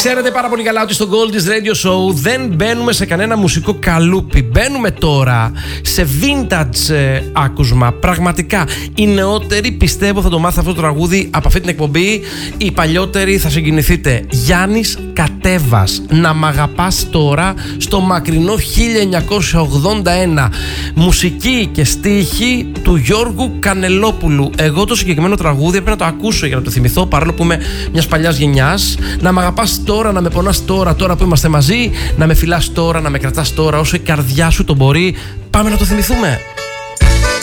Ξέρετε πάρα πολύ καλά ότι στο Gold's Radio Show δεν μπαίνουμε σε κανένα μουσικό καλούπι. Μπαίνουμε τώρα σε vintage άκουσμα. Πραγματικά, οι νεότεροι πιστεύω θα το μάθουν αυτό το τραγούδι από αυτή την εκπομπή. Οι παλιότεροι θα συγκινηθείτε. Γιάννης Κατέβας, να μ' αγαπάς τώρα, στο μακρινό 1981. Μουσική και στίχη του Γιώργου Κανελόπουλου. Εγώ το συγκεκριμένο τραγούδι έπρεπε να το ακούσω για να το θυμηθώ, παρόλο που είμαι μιας παλιάς γενιάς. Να μ' αγαπάς τώρα, να με πονάς τώρα, τώρα που είμαστε μαζί. Να με φυλάς τώρα, να με κρατάς τώρα, όσο η καρδιά σου το μπορεί. Πάμε να το θυμηθούμε.